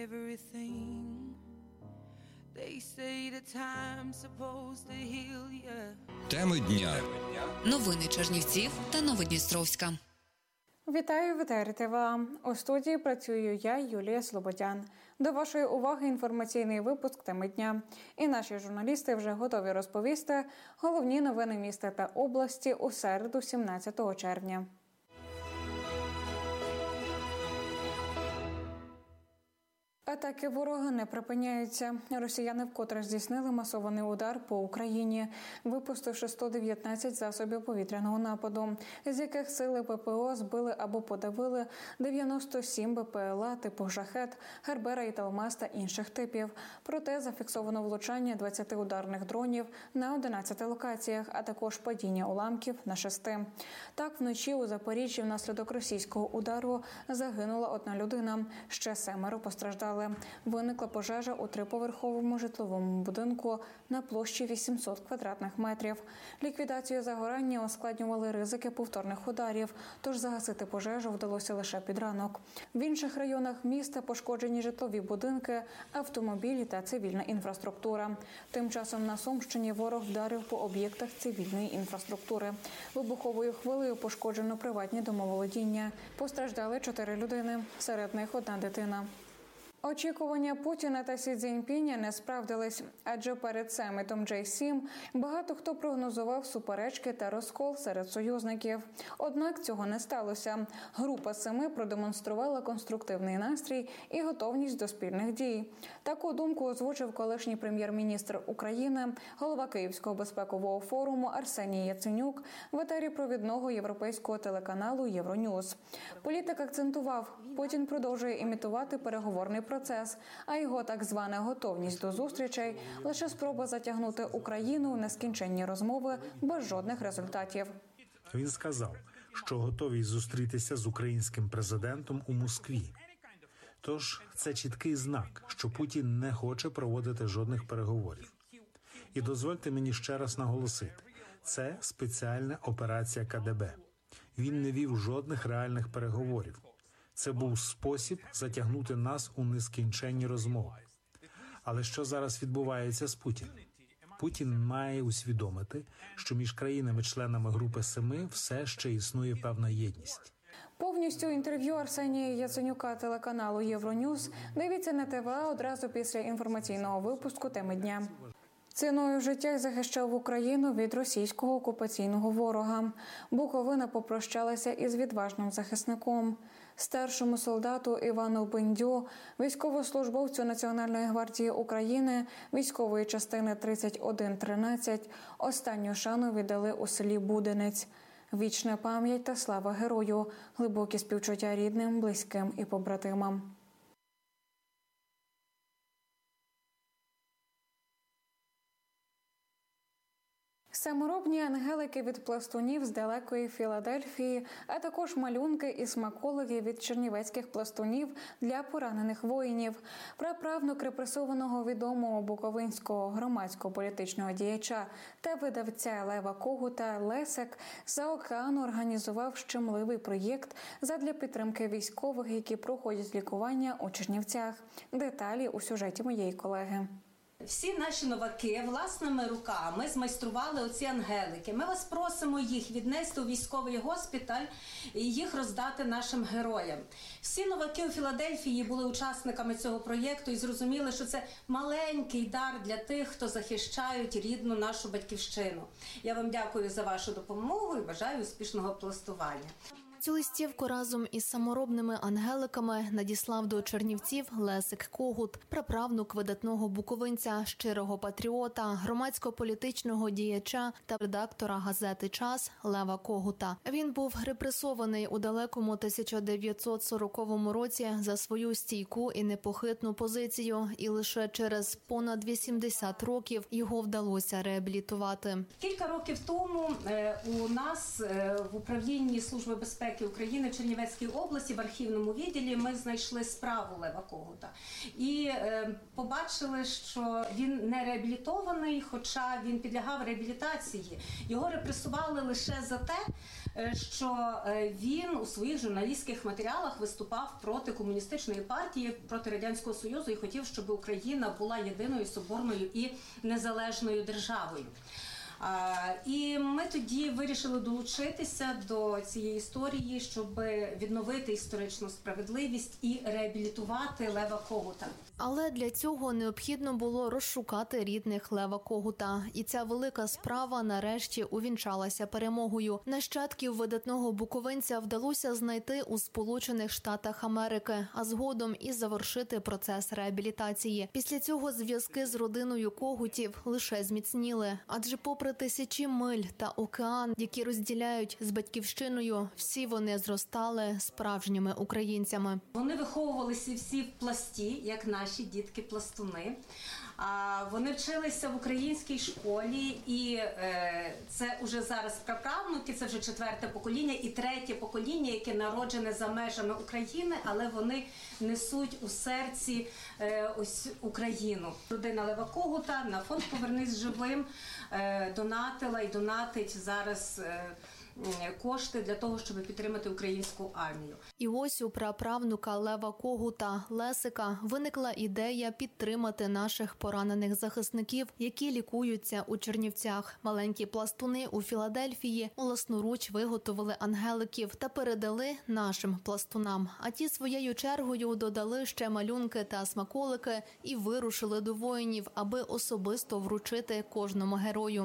everything. They say the time's supposed to heal you. Теми дня. Новини Чернівців та Новодністровська. Вітаю, вітаю ТВА. У студії працюю я, Юлія Слободян. До вашої уваги інформаційний випуск «Теми дня». І наші журналісти вже готові розповісти головні новини міста та області у середу, 17 червня. Атаки ворога не припиняються. Росіяни вкотре здійснили масований удар по Україні, випустивши 119 засобів повітряного нападу, з яких сили ППО збили або подавили 97 БПЛА типу «Шахед», «Гербера» і «Талмас» та інших типів. Проте зафіксовано влучання 20 ударних дронів на 11 локаціях, а також падіння уламків на 6. Так, вночі у Запоріжжі внаслідок російського удару загинула 1 людина, ще 7 постраждали. Виникла пожежа у 3-поверховому житловому будинку на площі 800 квадратних метрів. Ліквідацію загорання ускладнювали ризики повторних ударів, тож загасити пожежу вдалося лише під ранок. В інших районах міста пошкоджені житлові будинки, автомобілі та цивільна інфраструктура. Тим часом на Сумщині ворог вдарив по об'єктах цивільної інфраструктури. Вибуховою хвилею пошкоджено приватні домоволодіння. Постраждали 4 людини, серед них 1 дитина. Очікування Путіна та Сі Цзіньпіня не справдились, адже перед самітом J7 багато хто прогнозував суперечки та розкол серед союзників. Однак цього не сталося. Група 7 продемонструвала конструктивний настрій і готовність до спільних дій. Таку думку озвучив колишній прем'єр-міністр України, голова Київського безпекового форуму Арсеній Яценюк в етері провідного європейського телеканалу «Євроньюз». Політик акцентував, Путін продовжує імітувати переговорний процес, а його так звана готовність до зустрічей – лише спроба затягнути Україну в нескінченні розмови без жодних результатів. Він сказав, що готовий зустрітися з українським президентом у Москві. Тож це чіткий знак, що Путін не хоче проводити жодних переговорів. І дозвольте мені ще раз наголосити – це спеціальна операція КДБ. Він не вів жодних реальних переговорів. Це був спосіб затягнути нас у нескінченні розмови. Але що зараз відбувається з Путіним? Путін має усвідомити, що між країнами-членами Групи 7 все ще існує певна єдність. Повністю інтерв'ю Арсенія Яценюка телеканалу «Євроньюз» дивіться на ТВА одразу після інформаційного випуску «Теми дня». Ціною життя захищав Україну від російського окупаційного ворога. Буковина попрощалася із відважним захисником. Старшому солдату Івану Бендю, військовослужбовцю Національної гвардії України, військової частини 3113, останню шану віддали у селі Буденець. Вічна пам'ять та слава герою, глибокі співчуття рідним, близьким і побратимам. Саморобні ангелики від пластунів з далекої Філадельфії, а також малюнки і смаколики від чернівецьких пластунів для поранених воїнів. Праправнук репресованого відомого буковинського громадсько-політичного діяча та видавця Лева Когута Лесик з-за океану організував щемливий проєкт задля підтримки військових, які проходять лікування у Чернівцях. Деталі у сюжеті моєї колеги. Всі наші новаки власними руками змайстрували оці ангелики. Ми вас просимо їх віднести у військовий госпіталь і їх роздати нашим героям. Всі новаки у Філадельфії були учасниками цього проєкту і зрозуміли, що це маленький дар для тих, хто захищають рідну нашу батьківщину. Я вам дякую за вашу допомогу і бажаю успішного пластування. Цю листівку разом із саморобними ангеликами надіслав до Чернівців Лесик Когут, праправнук видатного буковинця, щирого патріота, громадсько-політичного діяча та редактора газети «Час» Лева Когута. Він був репресований у далекому 1940 році за свою стійку і непохитну позицію, і лише через понад 80 років його вдалося реабілітувати. Кілька років тому у нас в управлінні Служби безпеки безпеки України в Чернівецькій області в архівному відділі ми знайшли справу Лева Когута. І побачили, що він не реабілітований, хоча він підлягав реабілітації. Його репресували лише за те, що він у своїх журналістських матеріалах виступав проти комуністичної партії, проти Радянського Союзу і хотів, щоб Україна була єдиною, соборною і незалежною державою. І ми тоді вирішили долучитися до цієї історії, щоб відновити історичну справедливість і реабілітувати Лева Когута. Але для цього необхідно було розшукати рідних Лева Когута. І ця велика справа нарешті увінчалася перемогою. Нащадків видатного буковинця вдалося знайти у Сполучених Штатах Америки, а згодом і завершити процес реабілітації. Після цього зв'язки з родиною Когутів лише зміцніли. Адже попри тисячі миль та океан, які розділяють з батьківщиною, всі вони зростали справжніми українцями. Вони виховувалися всі в пласті, як наші дітки-пластуни. Вони вчилися в українській школі, і це вже зараз праправнуки, це вже 4-те покоління і 3-те покоління, яке народжене за межами України, але вони несуть у серці ось Україну. Родина Лева Когута на фонд «Повернись живим» донатила і донатить зараз кошти для того, щоб підтримати українську армію. І ось у праправнука Лева Когута Лесика виникла ідея підтримати наших поранених захисників, які лікуються у Чернівцях. Маленькі пластуни у Філадельфії власноруч виготовили ангеликів та передали нашим пластунам. А ті своєю чергою додали ще малюнки та смаколики і вирушили до воїнів, аби особисто вручити кожному герою.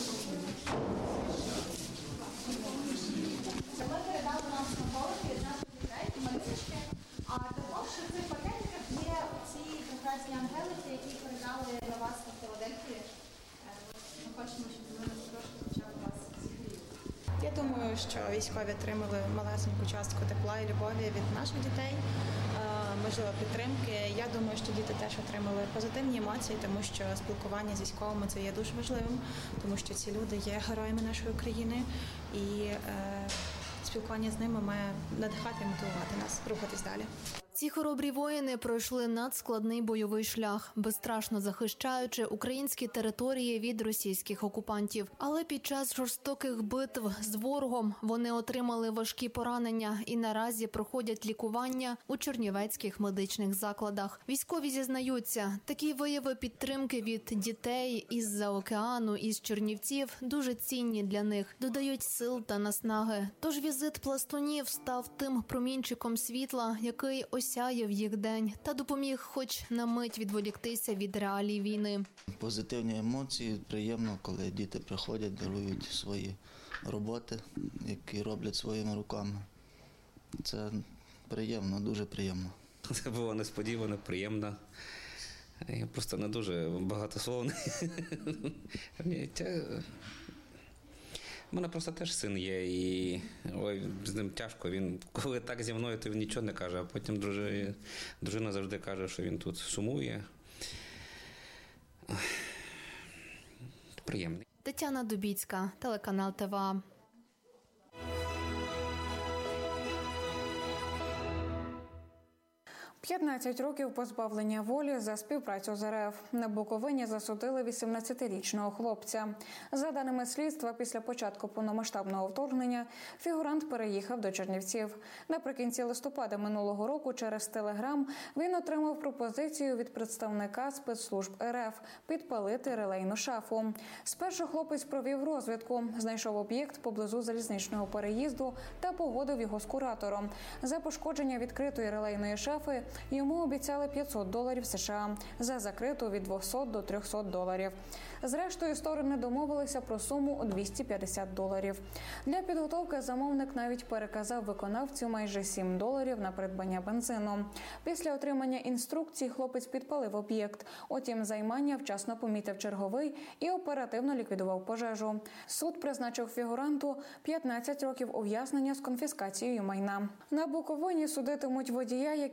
А також в цих пакетиках є ці прекрасні ангелики, які передали на вас в Філадельфії. Ми хочемо, щоб вони трошки хоча б вас зігріли. Я думаю, що військові отримали малесеньку частку тепла і любові від наших дітей, можливо, підтримки. Я думаю, що діти теж отримали позитивні емоції, тому що спілкування з військовими – це є дуже важливим, тому що ці люди є героями нашої країни і спілкування з ними має надихати і мотивувати нас рухатись далі. Ці хоробрі воїни пройшли надскладний бойовий шлях, безстрашно захищаючи українські території від російських окупантів. Але під час жорстоких битв з ворогом вони отримали важкі поранення і наразі проходять лікування у чернівецьких медичних закладах. Військові зізнаються, такі вияви підтримки від дітей із-за океану, із Чернівців дуже цінні для них, додають сил та наснаги. Тож візит пластунів став тим промінчиком світла, який осяяв їх день та допоміг хоч на мить відволіктися від реалій війни. Позитивні емоції, приємно, коли діти приходять, дарують свої роботи, які роблять своїми руками. Це приємно, дуже приємно. Це було несподівано, приємно. Я просто не дуже багатословний. У мене просто теж син є, і з ним тяжко. Він, коли так зі мною, то він нічого не каже, а потім дружина завжди каже, що він тут сумує. Приємний. Тетяна Дубіцька, телеканал ТВА. 15 років позбавлення волі за співпрацю з РФ. На Буковині засудили 18-річного хлопця. За даними слідства, після початку повномасштабного вторгнення фігурант переїхав до Чернівців. Наприкінці листопада минулого року через Телеграм він отримав пропозицію від представника спецслужб РФ підпалити релейну шафу. Спершу хлопець провів розвідку, знайшов об'єкт поблизу залізничного переїзду та погодив його з куратором. За пошкодження відкритої релейної шафи йому обіцяли $500 США, за закриту від $200 до $300. Зрештою, сторони домовилися про суму $250. Для підготовки замовник навіть переказав виконавцю майже $7 на придбання бензину. Після отримання інструкцій хлопець підпалив об'єкт. Утім, займання вчасно помітив черговий і оперативно ліквідував пожежу. Суд призначив фігуранту 15 років ув'язнення з конфіскацією майна. На Буковині судитимуть водія, який наїхав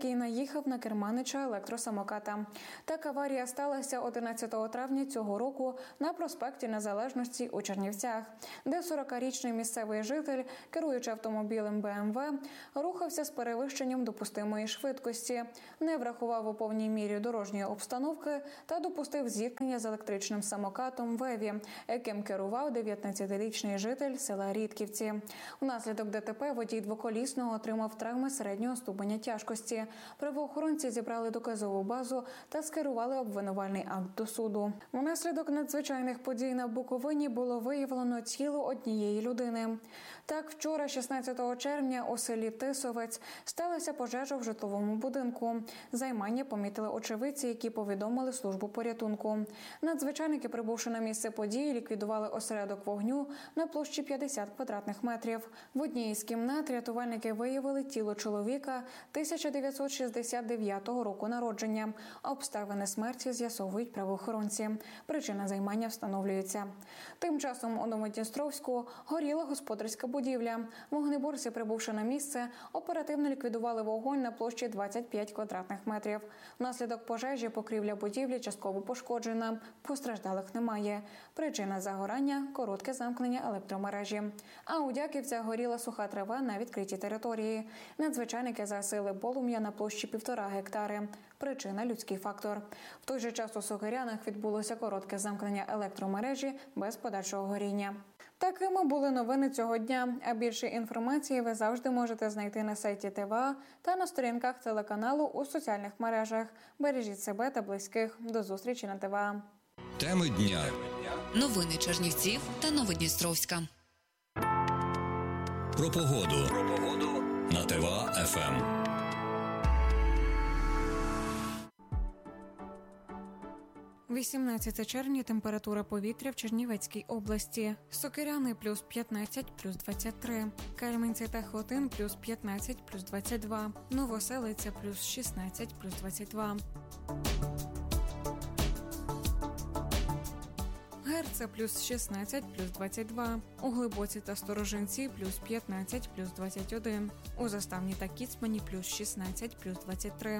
наїхав на керманича електросамоката. Так аварія сталася 11 травня цього року на проспекті Незалежності у Чернівцях, де 40-річний місцевий житель, керуючи автомобілем БМВ, рухався з перевищенням допустимої швидкості, не врахував у повній мірі дорожньої обстановки та допустив зіткнення з електричним самокатом «Веві», яким керував 19-річний житель села Рідківці. Внаслідок ДТП водій двоколісного отримав травми середнього ступеня тяжкості. Правоохоронці зібрали доказову базу та скерували обвинувальний акт до суду. Внаслідок надзвичайних подій на Буковині було виявлено тіло однієї людини. Так, вчора, 16 червня, у селі Тисовець сталася пожежа в житловому будинку. Займання помітили очевидці, які повідомили службу порятунку. Надзвичайники, прибувши на місце події, ліквідували осередок вогню на площі 50 квадратних метрів. В одній із кімнат рятувальники виявили тіло чоловіка 1969 року народження. Обставини смерті з'ясовують правоохоронці. Причина займання встановлюється. Тим часом у Новодністровську горіла господарська будівля. Вогнеборці, прибувши на місце, оперативно ліквідували вогонь на площі 25 квадратних метрів. Внаслідок пожежі покрівля будівлі частково пошкоджена. Постраждалих немає. Причина загорання – коротке замкнення електромережі. А у Дяківцях горіла суха трава на відкритій території. Надзвичайники загасили полум'я на площі 1,5 гектари. Причина – людський фактор. В той же час у Сокирянах відбулося коротке замкнення електромережі без подальшого горіння. Такими були новини цього дня. А більше інформації ви завжди можете знайти на сайті ТВА та на сторінках телеканалу у соціальних мережах. Бережіть себе та близьких. До зустрічі на ТВА. Теми дня. Новини Чернівців та Новодністровська. Про погоду на ТВА-ФМ. – 18 червня, температура повітря в Чернівецькій області. Сокиряни – плюс 15, плюс 23. Кельменці та Хотин – плюс 15, плюс 22. Новоселиця – плюс 16, плюс 22. Герце – плюс 16, плюс 22. У Глибоці та Сторожинці – плюс 15, плюс 21. У Заставні та Кіцмані – плюс 16, плюс 23.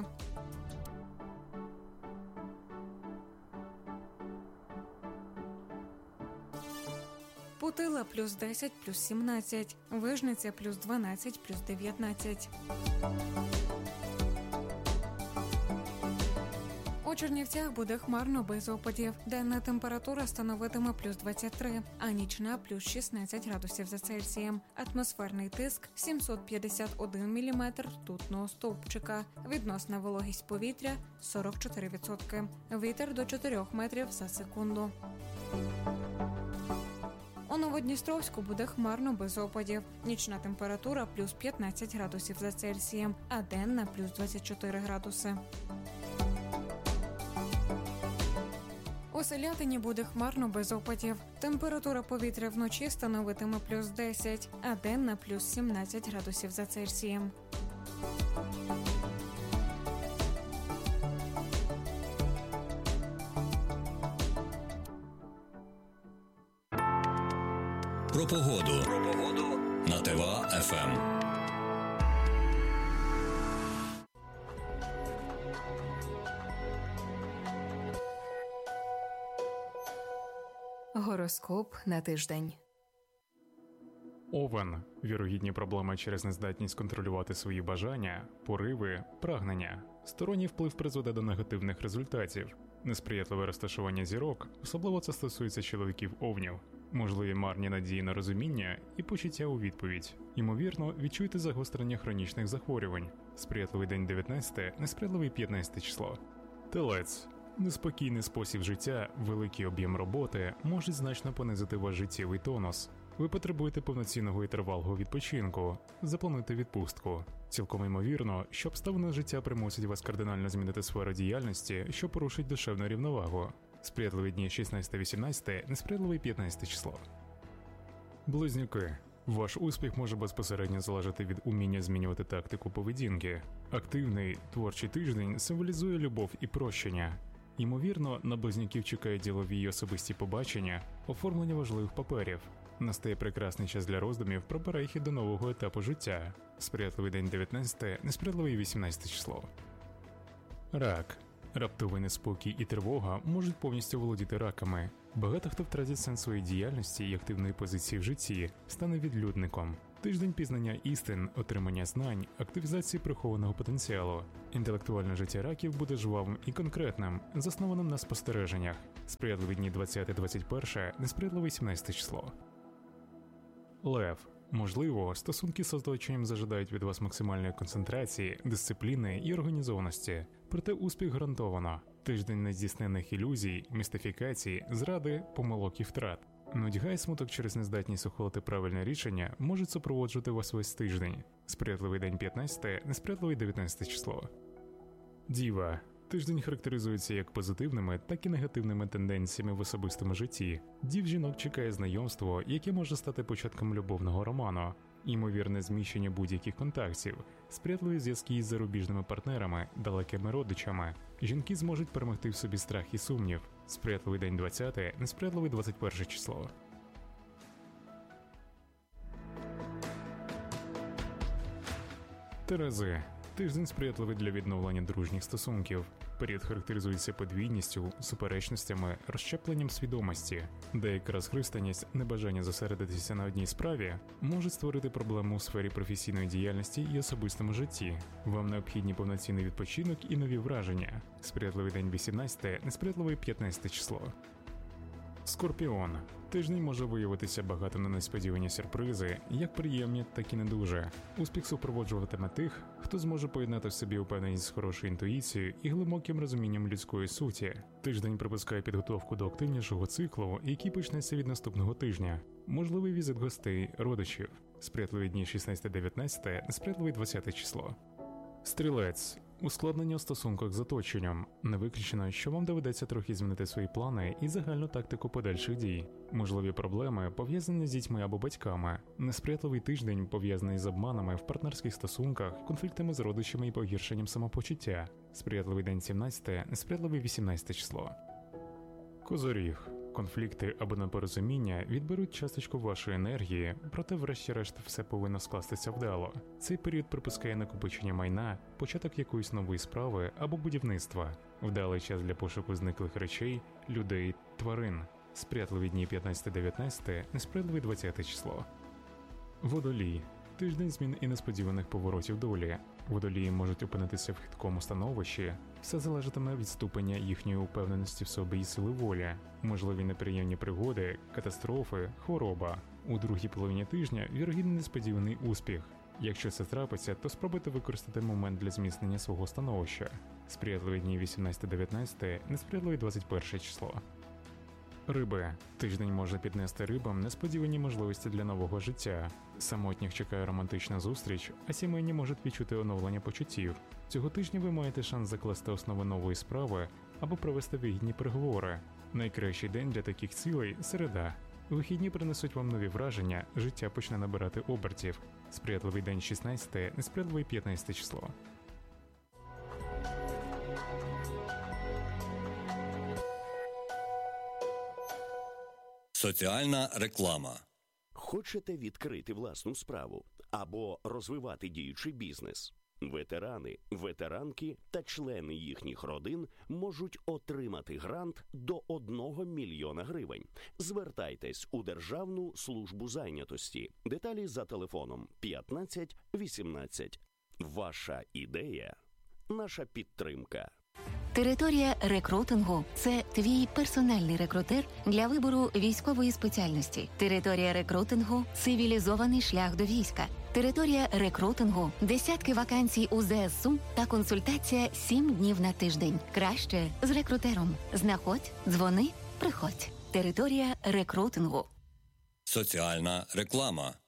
Путила – плюс 10, плюс 17. Вижниця – плюс 12, плюс 19. У Чернівцях буде хмарно без опадів. Денна температура становитиме плюс 23, а нічна – плюс 16 градусів за Цельсієм. Атмосферний тиск – 751 міліметр ртутного стовпчика. Відносна вологість повітря – 44%. Вітер до 4 метрів за секунду. У Новодністровську буде хмарно без опадів. Нічна температура – плюс 15 градусів за Цельсієм, а денна – плюс 24 градуси. У Селятині буде хмарно без опадів. Температура повітря вночі становитиме плюс 10, а денна – плюс 17 градусів за Цельсієм. Про погоду на ТВА-ФМ. Гороскоп на тиждень. Овен. Вірогідні проблеми через нездатність контролювати свої бажання, пориви, прагнення. Сторонній вплив призведе до негативних результатів. Несприятливе розташування зірок, особливо це стосується чоловіків-овнів. Можливі марні надії на розуміння і почуття у відповідь. Ймовірно, відчуєте загострення хронічних захворювань. Сприятливий день 19, несприятливий 15 число. Телець. Неспокійний спосіб життя, великий об'єм роботи можуть значно понизити ваш життєвий тонус. Ви потребуєте повноцінного і тривалого відпочинку. Заплануйте відпустку. Цілком ймовірно, що обставини життя примусять вас кардинально змінити сферу діяльності, що порушить душевну рівновагу. Сприятливі дні 16-18, несприятливий 15 число. Близнюки. Ваш успіх може безпосередньо залежати від уміння змінювати тактику поведінки. Активний, творчий тиждень символізує любов і прощення. Ймовірно, на близнюків чекають ділові й особисті побачення, оформлення важливих паперів. Настає прекрасний час для роздумів про перехід до нового етапу життя. Сприятливий день 19, несприятливий 18 число. Рак. Раптовий неспокій і тривога можуть повністю володіти раками. Багато хто втратить сенс своєї діяльності і активної позиції в житті, стане відлюдником. Тиждень пізнання істин, отримання знань, активізації прихованого потенціалу. Інтелектуальне життя раків буде жвавим і конкретним, заснованим на спостереженнях. Сприятливі дні 20-21, несприятливе 17 число. Лев. Можливо, стосунки з оточенням зажадають від вас максимальної концентрації, дисципліни і організованості. Проте успіх гарантовано. Тиждень нездійснених ілюзій, містифікацій, зради, помилок і втрат. Нудьга і смуток через нездатність ухвалити правильне рішення можуть супроводжувати вас весь тиждень. Сприятливий день 15, несприятливий 19 число. Діва. Тиждень характеризується як позитивними, так і негативними тенденціями в особистому житті. Дів жінок чекає знайомство, яке може стати початком любовного роману. Ймовірне зміщення будь-яких контактів, сприятливі зв'язки із зарубіжними партнерами, далекими родичами. Жінки зможуть перемогти в собі страх і сумнів. Сприятливий день 20, несприятливий 21 число. Терези. Тиждень сприятливий для відновлення дружніх стосунків. Період характеризується подвійністю, суперечностями, розщепленням свідомості. Деяка розхристаність, небажання зосередитися на одній справі можуть створити проблему у сфері професійної діяльності і особистому житті. Вам необхідні повноцінний відпочинок і нові враження. Сприятливий день 18, несприятливий 15 число. Скорпіон. Тиждень може виявитися багатим на несподівані сюрпризи, як приємні, так і не дуже. Успіх супроводжуватиме тих, хто зможе поєднати в собі упевненість з хорошою інтуїцією і глибоким розумінням людської суті. Тиждень припускає підготовку до активнішого циклу, який почнеться від наступного тижня. Можливий візит гостей, родичів. Сприятливі дні 16-19, несприятливий 20 число. Стрілець. Ускладнення у стосунках з оточенням. Не виключено, що вам доведеться трохи змінити свої плани і загальну тактику подальших дій. Можливі проблеми, пов'язані з дітьми або батьками. Несприятливий тиждень, пов'язаний з обманами в партнерських стосунках, конфліктами з родичами і погіршенням самопочуття. Сприятливий день 17, несприятливий 18 число. Козоріг. Конфлікти або непорозуміння відберуть часточку вашої енергії, проте врешті-решт все повинно скластися вдало. Цей період припускає накопичення майна, початок якоїсь нової справи або будівництва. Вдалий час для пошуку зниклих речей, людей, тварин. Сприятливі дні 15-19, несприятливий 20 число. Водолій. Тиждень змін і несподіваних поворотів долі. Водолії можуть опинитися в хиткому становищі. Все залежатиме від ступеня їхньої упевненості в собі і сили волі. Можливі неприємні пригоди, катастрофи, хвороба. У другій половині тижня вірогідний несподіваний успіх. Якщо це трапиться, то спробуйте використати момент для зміцнення свого становища. Сприятливі дні 18-19, несприятливий 21 число. Риби. Тиждень може піднести рибам несподівані можливості для нового життя. Самотніх чекає романтична зустріч, а сімейні можуть відчути оновлення почуттів. Цього тижня ви маєте шанс закласти основи нової справи або провести вигідні переговори. Найкращий день для таких цілей – середа. Вихідні принесуть вам нові враження, життя почне набирати обертів. Сприятливий день 16, несприятливий 15 число. Соціальна реклама. Хочете відкрити власну справу або розвивати діючий бізнес? Ветерани, ветеранки та члени їхніх родин можуть отримати грант до 1 мільйона гривень. Звертайтесь у Державну службу зайнятості. Деталі за телефоном 15 18. Ваша ідея – наша підтримка. Територія рекрутингу – це твій персональний рекрутер для вибору військової спеціальності. Територія рекрутингу – цивілізований шлях до війська. Територія рекрутингу – десятки вакансій у ЗСУ та консультація 7 днів на тиждень. Краще з рекрутером. Знаходь, дзвони, приходь. Територія рекрутингу. Соціальна реклама.